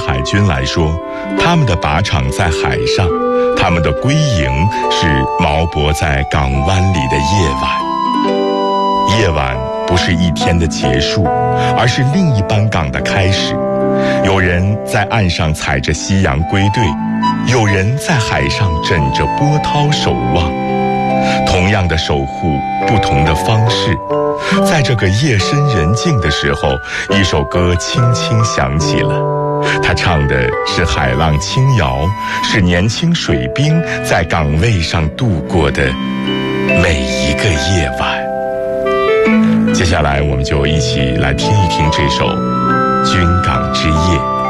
海军来说，他们的靶场在海上，他们的归营是锚泊在港湾里的夜晚。夜晚不是一天的结束，而是另一班港的开始。有人在岸上踩着夕阳归队，有人在海上枕着波涛守望。同样的守护，不同的方式。在这个夜深人静的时候，一首歌轻轻响起了。他唱的是海浪轻摇，是年轻水兵在港位上度过的每一个夜晚。接下来我们就一起来听一听这首《军港之夜》。